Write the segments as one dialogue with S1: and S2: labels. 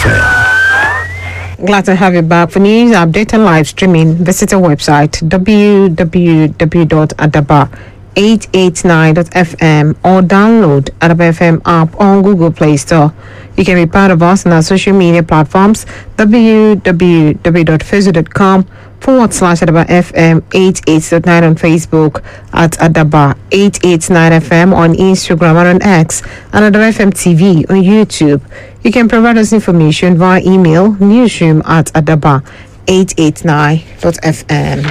S1: FM.
S2: Glad to have you back. For news, update and live streaming, visit our website www.adaba889.fm or download Adaba FM app on Google Play Store. You can be part of us on our social media platforms www.facebook.com/Adaba FM 88.9 on Facebook, at Adaba 889 FM on Instagram and on X, and Adaba FM TV on YouTube. You can provide us information via email newsroom@adaba889.fm.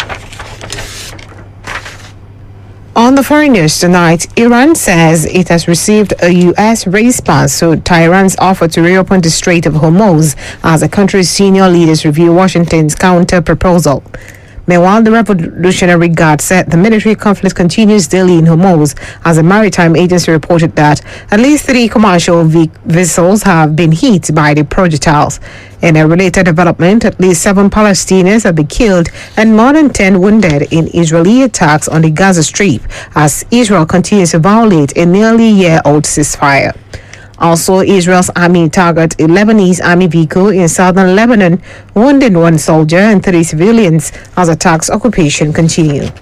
S2: On the foreign news tonight, Iran says it has received a U.S. response to Tehran's offer to reopen the Strait of Hormuz as the country's senior leaders review Washington's counter-proposal. Meanwhile, the Revolutionary Guard said the military conflict continues daily in Hormuz, as a maritime agency reported that at least 3 commercial vessels have been hit by the projectiles. In a related development, at least 7 Palestinians have been killed and more than 10 wounded in Israeli attacks on the Gaza Strip, as Israel continues to violate a nearly year-old ceasefire. Also, Israel's army targeted a Lebanese army vehicle in southern Lebanon, wounding 1 soldier and 3 civilians as attacks occupation continue.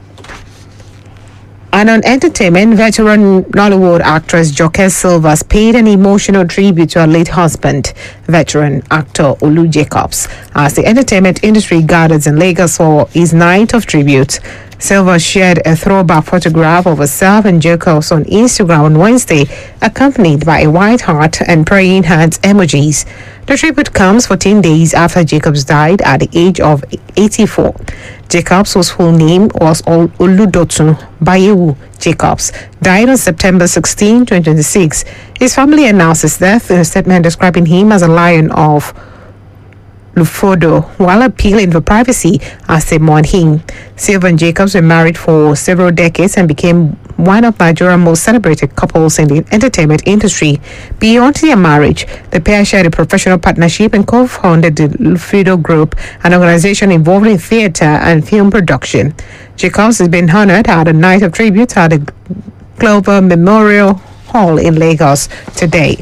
S2: And on entertainment, veteran Nollywood actress Joke Silvers paid an emotional tribute to her late husband, veteran actor Olu Jacobs, as the entertainment industry gathers in Lagos for his night of tribute. Silva shared a throwback photograph of herself and Jacobs on Instagram on Wednesday, accompanied by a white heart and praying hands emojis. The tribute comes 14 days after Jacobs died at the age of 84. Jacobs, whose full name was Oludotun Bayewu Jacobs, died on September 16, 2026. His family announced his death in a statement describing him as a lion of Lufodo, while appealing for privacy as they mourn him. Silva and Jacobs were married for several decades and became one of Nigeria's most celebrated couples in the entertainment industry. Beyond their marriage, the pair shared a professional partnership and co-founded the Lufido Group, an organization involved in theater and film production. Jacobs has been honored at a night of tribute at the Glover Memorial Hall in Lagos today.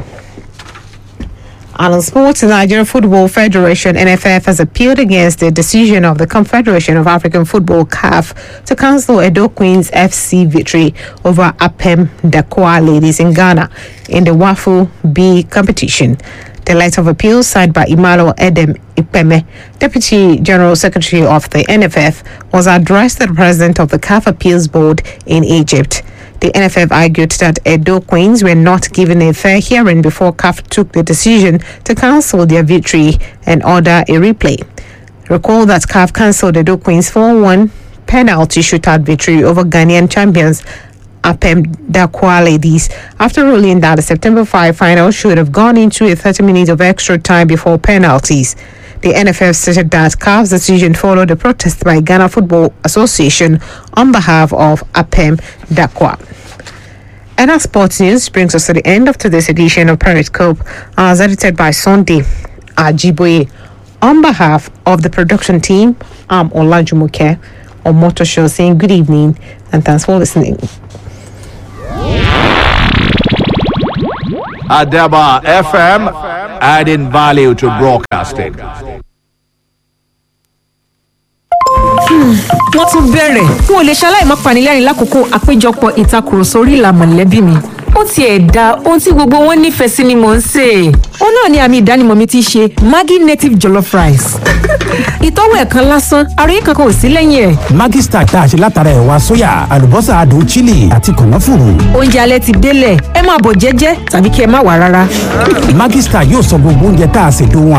S2: And on sports, the Nigeria Football Federation (NFF) has appealed against the decision of the Confederation of African Football (CAF) to cancel Edo Queens FC victory over Apem Dakwa Ladies in Ghana in the WAFU B competition. The letter of appeal signed by Imalo Edem Ipeme, Deputy General Secretary of the NFF, was addressed to the President of the CAF Appeals Board in Egypt. The NFF argued that Edo Queens were not given a fair hearing before CAF took the decision to cancel their victory and order a replay. Recall that CAF cancelled Edo Queens 4-1 penalty shootout victory over Ghanaian champions Apem Dakwa Ladies after ruling that the September 5 final should have gone into a 30 minutes of extra time before penalties. The NFF stated that CAF's decision followed a protest by Ghana Football Association on behalf of Apem Dakwa. And our sports news brings us to the end of today's edition of Periscope, as edited by Sunday Ajiboye. On behalf of the production team, I'm Olajumoke on Motor Show saying good evening and thanks for listening.
S1: Adaba FM, adding value to broadcasting.
S3: Wọ́n tún bẹ̀rẹ̀ n ò lè ṣaláì má panilẹ́rìn lákòókò àpéjọpọ̀ ìtakùrọ̀sọ orí ìlà mọ̀lẹ́bí mi. Ó tiẹ̀ da ohun tí gbogbo wọn nífẹ̀ẹ́ sí ni mò ń sè. Ó náà ni àmì ìdánimọ̀ mi ti ṣe Maggi native jollof rice. Ìtọ́wò ẹ̀kan lásán, àròyé kankan ò sí lẹ́yìn ẹ̀.
S4: Maggi Star tá a ṣe látara ẹ̀wà sóyà, àlùbọ́sà adùn chili àti kànáfùrù.
S3: Oúnjẹ alẹ́ ti délẹ̀, ẹ máa bọ̀ jẹ́jẹ́ tàbí kí ẹ má wá rárá.
S4: Maggi Star yóò sọ gbogbo oúnjẹ tá a ṣe dùn